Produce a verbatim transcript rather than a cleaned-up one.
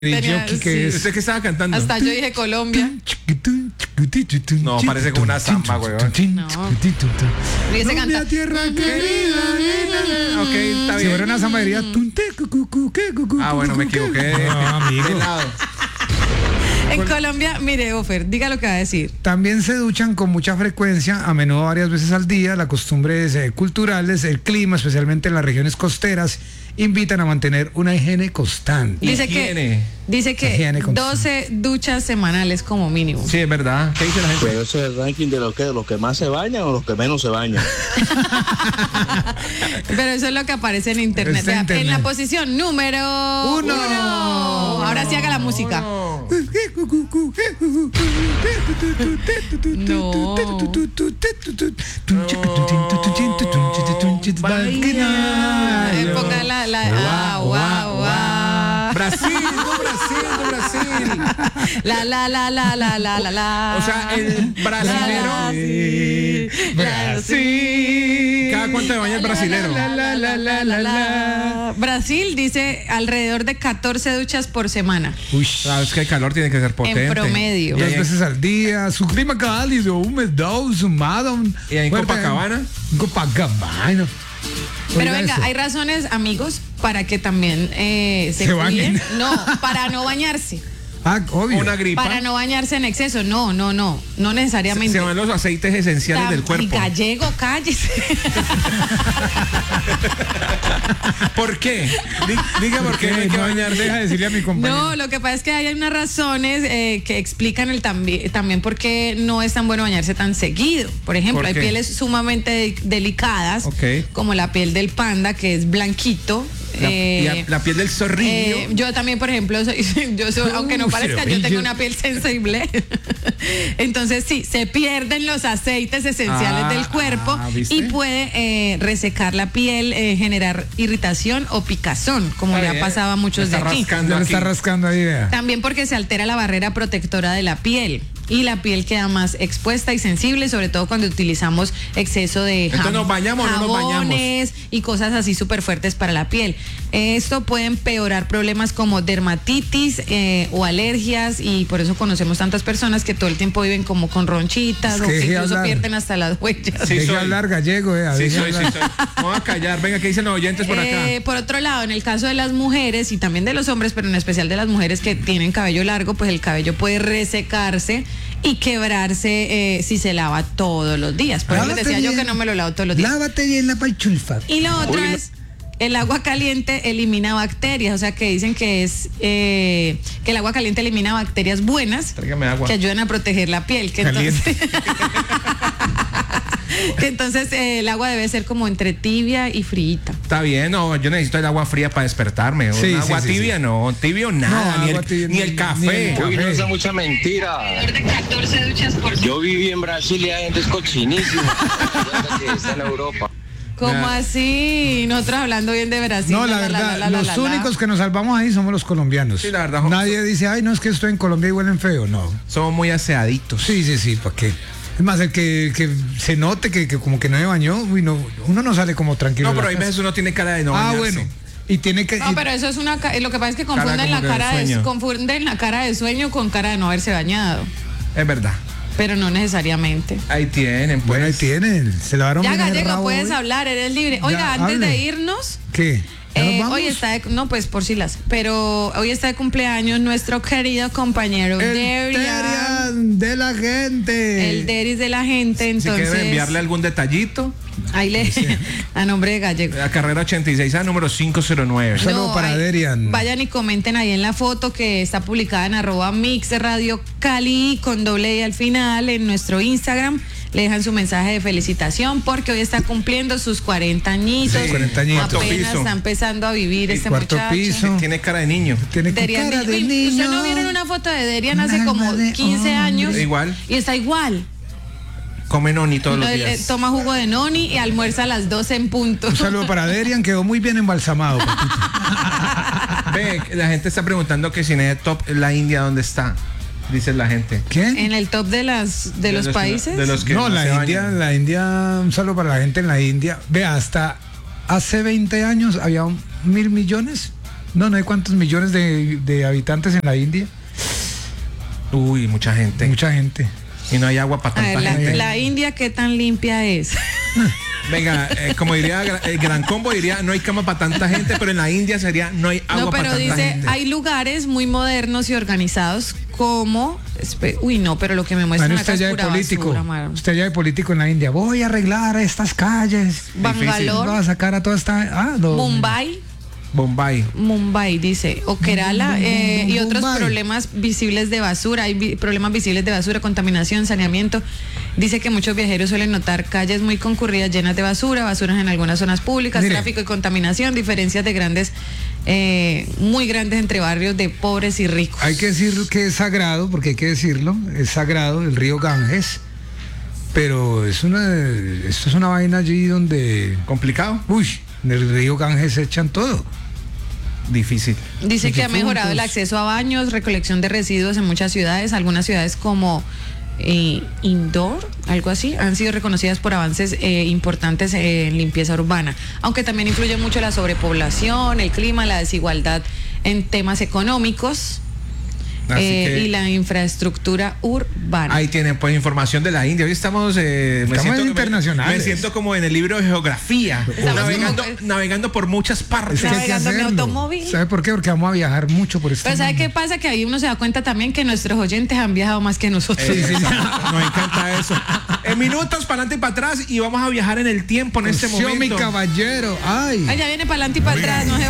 Tenía, que sí. es... ¿Usted qué estaba cantando? Hasta yo dije Colombia. No, parece como una samba, weón. No. Y se canta. Tierra querida. Ok, está Si bien. fuera una samba diría... Ah, bueno, me equivoqué. No, amigo. De lado. En Colombia, mire, Ofer, diga lo que va a decir. También se duchan con mucha frecuencia, a menudo varias veces al día. Las costumbres eh, culturales, el clima, especialmente en las regiones costeras, invitan a mantener una higiene constante. Dice Higiene. que, dice que Higiene con- doce duchas semanales como mínimo. Sí, es verdad. ¿Qué dice la gente? Pero ese es el ranking de los que, de los que más se bañan o los que menos se bañan. Pero eso es lo que aparece en internet. Está en Vea, internet. en la posición número Uno. uno. Ahora sí haga la música. Eh, ponga la, la, ah, guau, guau. Brasil, no Brasil, no Brasil. La, la, la, la, la, la, la, la. O sea, el brasilero. Brasil. ¿Cada cuánto se baña el brasilero? La, la, la, la, la, la. Brasil dice alrededor de catorce duchas por semana. Uy, Sabes que el calor tiene que ser potente. En promedio. Y dos ahí en- veces al día, su clima cálido, húmedo, sumado. ¿Y ahí en fuerte- Copacabana? Copacabana. Pero Oiga venga, eso. hay razones, amigos, para que también eh, se, Se cuiden. bañen. No, para no bañarse. Ah, obvio. Una gripa. Para no bañarse en exceso. No, no, no. No necesariamente. Se van los aceites esenciales Tam- del cuerpo. Gallego, cállese. ¿Por qué? Dí- Diga por qué no hay que No, bañarse. deja de decirle a mi compañero. No, lo que pasa es que hay unas razones eh, que explican el tambi- también por qué no es tan bueno bañarse tan seguido. Por ejemplo, ¿Por hay qué? pieles sumamente de- delicadas, Ok. como la piel del panda, que es blanquito. La, eh, y a- la piel del zorrillo. Eh, yo también, por ejemplo, soy, yo soy, aunque no Uh, parezca, yo zorrillo. tengo una piel sensible. Entonces, sí, se pierden los aceites esenciales Ah, del cuerpo ah, ¿viste? y puede eh, resecar la piel, eh, generar irritación o picazón, como Está le ha bien. pasado a muchos Me de está aquí. rascando Ya le aquí. está rascando ahí, vea. También porque se altera la barrera protectora de la piel y la piel queda más expuesta y sensible, sobre todo cuando utilizamos exceso de Entonces, jab- ¿nos bañamos o no nos bañamos? jabones y cosas así súper fuertes para la piel. Esto puede empeorar problemas como dermatitis eh, o alergias, y por eso conocemos tantas personas que todo el tiempo viven como con ronchitas Es o que que deje incluso hablar. pierden hasta las huellas. Sí, Deje soy. hablar gallego, eh. Sí, deje soy, sí, hablar. soy. Vamos a callar. Venga, ¿qué dicen los oyentes por acá? Eh, por otro lado, en el caso de las mujeres y también de los hombres, pero en especial de las mujeres que tienen cabello largo, pues el cabello puede resecarse y quebrarse eh, si se lava todos los días. Por eso les Lávate decía yo bien. que no me lo lavo todos los días. Lávate bien la pachulfa. Y lo otro Oye, es, el agua caliente elimina bacterias, o sea que dicen que es eh, que el agua caliente elimina bacterias buenas Tráigame agua. que ayudan a proteger la piel. Que Caliente. entonces, que entonces eh, el agua debe ser como entre tibia y fríita. Está bien, no, yo necesito el agua fría para despertarme. Sí, Una sí, agua sí, tibia sí. no, tibio nada, No, ni, agua el, tibia ni ni- el ni café. el Uy, no café. es mucha mentira. De catorce duchas por Yo viví en Brasil y la gente es cochinísima. Ya que está en Europa. ¿Cómo Nah. así? Nosotros hablando bien de Brasil. No, la verdad, los únicos que nos salvamos ahí somos los colombianos. Sí, la verdad. Nadie dice, ay, no, es que estoy en Colombia y huelen feo. No. Somos muy aseaditos. Sí, sí, sí, ¿para qué? Es más, el que, el que se note que, que como que no me bañó, uy, no, uno no sale como tranquilo. No, de pero la hay casa. veces uno tiene cara de no Ah, bañarse. bueno. Y tiene que... No, y- pero eso es una... ca- Lo que pasa es que Cara confunden como la que de cara de, sueño. confunden la cara de sueño con cara de no haberse bañado. Es verdad. Pero no necesariamente. Ahí tienen, pues. Bueno, ahí tienen. Se lavaron Ya, bien el Gallego, rabo puedes hoy. hablar, eres libre. Oiga, Ya, antes hable. de irnos, ¿Qué? ¿Ya nos eh, vamos? hoy está de, no, pues por si las, pero hoy está de cumpleaños nuestro querido compañero El Derian, Terian de la gente. el Deris de la gente, Si entonces quieren enviarle algún detallito, ahí le a nombre de Gallego. la carrera ochenta y seis A número cinco cero nueve. Un saludo para ahí- Derian. Vayan y comenten ahí en la foto que está publicada en arroba mix radio Cali con doble I al final en nuestro Instagram. Le dejan su mensaje de felicitación porque hoy está cumpliendo sus cuarenta añitos. Sí, cuarenta añitos. Cuarto Apenas piso. está empezando a vivir este cuarto muchacho. piso. Tiene cara de niño. Tiene Derian, cara de uy, niño. ¿Ustedes no vieron una foto de Derian Un hace alma como de quince años? hombre. Igual. Y está igual. Come noni todos los Él, eh, días. toma jugo de noni y almuerza a las doce en punto. Un saludo para Derian, quedó muy bien embalsamado, papito. Ve, la gente está preguntando que si en el top la India dónde está. Dice la gente. ¿Qué? En el top de las de, los, que- países. de los que No, no se la bañan. India, la India, un saludo para la gente en la India. Vea, hasta hace veinte años había un- mil millones No, no hay cuántos millones de, de habitantes en la India. Uy, mucha gente. Mucha gente. Y no hay agua para A tanta ver, la, gente. la India, ¿qué tan limpia es? Venga, eh, como diría Gra- el Gran Combo, diría no hay cama para tanta gente, pero en la India sería no hay agua No, para pero tanta dice, gente. hay lugares muy modernos y organizados como... espe- Uy, no, pero lo que me muestran Bueno, acá usted es ya de pura político. basura, Maro. Usted ya de político en la India. Voy a arreglar estas calles. Bangalore, Voy a sacar a toda esta. Ah, no. Mumbai, Bombay. Mumbai dice, o Kerala, eh, y otros Mumbai. problemas visibles de basura, hay vi- problemas visibles de basura, contaminación, saneamiento. Dice que muchos viajeros suelen notar calles muy concurridas llenas de basura, basuras en algunas zonas públicas, Mire. tráfico y contaminación, diferencias de grandes, eh, muy grandes entre barrios de pobres y ricos. Hay que decir que es sagrado, porque hay que decirlo, es sagrado el río Ganges, pero es una, esto es una vaina allí donde, ¿Complicado? uy, en el río Ganges se echan todo. Difícil. Dice Los que ha mejorado el difuntos. acceso a baños, recolección de residuos en muchas ciudades. Algunas ciudades como eh, Indore, algo así, han sido reconocidas por avances eh, importantes en limpieza urbana. Aunque también influye mucho la sobrepoblación, el clima, la desigualdad en temas económicos Así eh, que- y la infraestructura urbana. Ahí tienen pues información de la India. Hoy estamos, eh, me Estamos siento, internacionales. Me, me siento como en el libro de geografía, Estamos navegando, como- navegando por muchas partes. Es que hay que Navegando en mi hacerlo. automóvil. ¿Sabe por qué? Porque vamos a viajar mucho por este Pero ¿sabe mundo. qué pasa? Que ahí uno se da cuenta también que nuestros oyentes han viajado más que nosotros. Eh, Nos encanta eso. En minutos para adelante y para atrás y vamos a viajar en el tiempo en este Conoció mi momento. caballero. Ay. Ay, ya viene para adelante y para atrás, no se